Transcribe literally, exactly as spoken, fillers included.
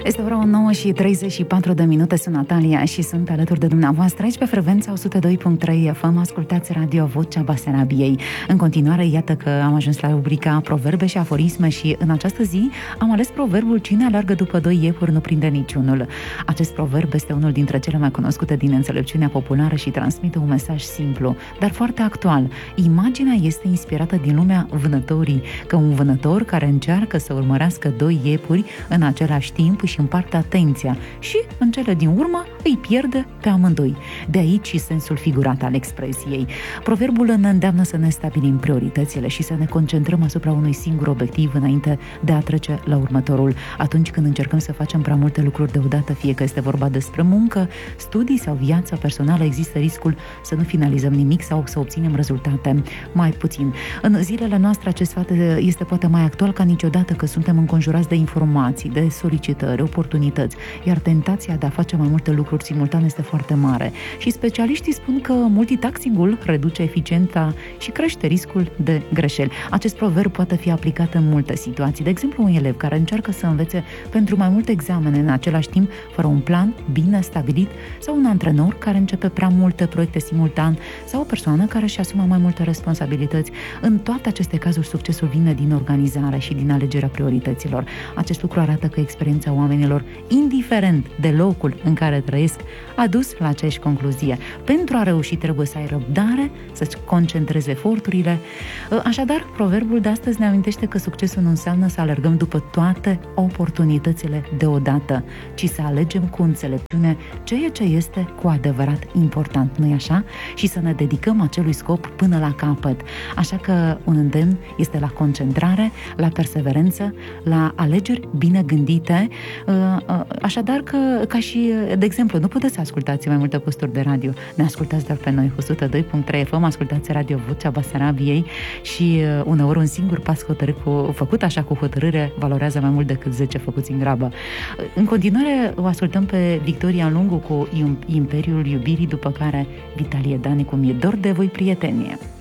Este ora nouă și treizeci și patru de minute, sunt Natalia și sunt alături de dumneavoastră aici pe frecvența o sută doi punct trei F M. Ascultați Radio Vocea Basarabiei. În continuare, iată că am ajuns la rubrica Proverbe și aforisme și în această zi am ales proverbul Cine alergă după doi iepuri nu prinde niciunul. Acest proverb este unul dintre cele mai cunoscute din înțelepciunea populară și transmite un mesaj simplu, dar foarte actual. Imaginea este inspirată din lumea vânătorii, că un vânător care încearcă să urmărească doi iepuri în același timp își împarte atenția și, în cele din urmă, îi pierde pe amândoi. De aici și sensul figurat al expresiei. Proverbul ne îndeamnă să ne stabilim prioritățile și să ne concentrăm asupra unui singur obiectiv înainte de a trece la următorul. Atunci când încercăm să facem prea multe lucruri deodată, fie că este vorba despre muncă, studii sau viața personală, există riscul să nu finalizăm nimic sau să obținem rezultate mai puțin. În zilele noastre acest sfat este poate mai actual ca niciodată, că suntem înconjurați de informații, de solicitări, oportunități, iar tentația de a face mai multe lucruri simultan este foarte mare. Și specialiștii spun că multitasking-ul reduce eficiența și crește riscul de greșeli. Acest proverb poate fi aplicat în multe situații. De exemplu, un elev care încearcă să învețe pentru mai multe examene în același timp, fără un plan bine stabilit, sau un antrenor care începe prea multe proiecte simultan, sau o persoană care își asumă mai multe responsabilități. În toate aceste cazuri, succesul vine din organizare și din alegerea priorităților. Acest lucru arată că experiența oamenilor, indiferent de locul în care trăiesc, a dus la aceeași concluzie. Pentru a reuși trebuie să ai răbdare, să-ți concentrezi eforturile. Așadar, proverbul de astăzi ne amintește că succesul nu înseamnă să alergăm după toate oportunitățile deodată, ci să alegem cu înțelepciune ceea ce este cu adevărat important, nu-i așa? Și să ne dedicăm acelui scop până la capăt. Așa că un îndemn este la concentrare, la perseverență, la alegeri bine gândite. Așadar că, ca și, de exemplu, nu puteți să ascultați mai multe posturi de radio, ne ascultați doar pe noi, o sută doi punct trei F M, ascultați Radio Vocea Basarabiei și uneori un singur pas hotărât cu, făcut așa cu hotărâre valorează mai mult decât zece făcuți în grabă. În continuare o ascultăm pe Victoria Lungu cu Imperiul Iubirii, după care Vitalie Dani cu Mi-e dor de voi, prietenie.